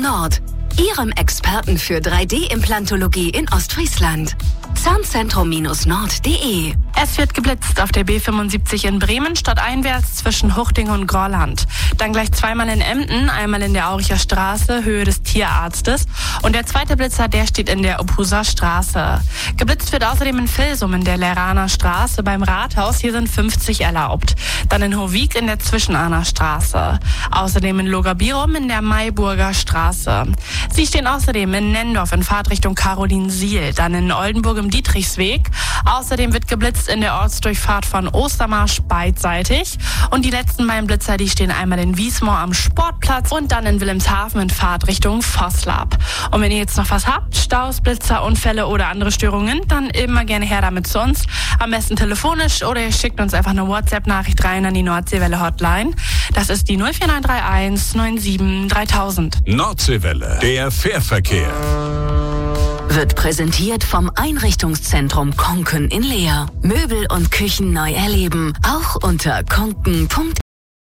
Nord, Ihrem Experten für 3D-Implantologie in Ostfriesland. Zahnzentrum-nord.de. Es wird geblitzt auf der B75 in Bremen, stadteinwärts zwischen Huchting und Gorland. Dann gleich zweimal in Emden, einmal in der Auricher Straße, Höhe des Tierarztes. Und der zweite Blitzer, der steht in der Ophuser Straße. Geblitzt wird außerdem in Vilsum in der Leraner Straße beim Rathaus. Hier sind 50 erlaubt. Dann in Hovig in der Zwischenahner Straße. Außerdem in Logabirum in der Mayburger Straße. Sie stehen außerdem in Nendorf in Fahrtrichtung Carolinsiel. Dann in Oldenburg im Dietrichsweg. Außerdem wird geblitzt in der Ortsdurchfahrt von Ostermarsch beidseitig. Und die letzten beiden Blitzer, die stehen einmal in Wiesmoor am Sportplatz und dann in Wilhelmshaven in Fahrtrichtung Vosslab. Und wenn ihr jetzt noch was habt, Staus, Blitzer, Unfälle oder andere Störungen, dann immer gerne her damit zu uns. Am besten telefonisch oder ihr schickt uns einfach eine WhatsApp-Nachricht rein an die Nordseewelle Hotline. Das ist die 04931 97 3000. Nordseewelle, der Fährverkehr. Wird präsentiert vom Einrichtungszentrum Konken in Leer. Möbel und Küchen neu erleben, auch unter konken.de.